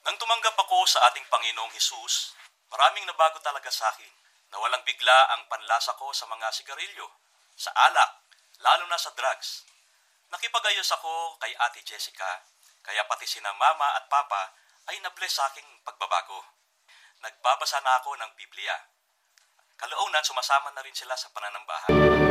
Nang tumanggap ako sa ating Panginoong Hesus, maraming nabago talaga sa akin. Nawalang bigla ang panlasa ko sa mga sigarilyo, sa alak, lalo na sa drugs. Nakipag-ayos ako kay Ate Jessica, kaya pati sina Mama at Papa ay na-bless sa aking pagbabago. Nagbabasa na ako ng Biblia. Kalaunan, sumasama na rin sila sa pananambahan.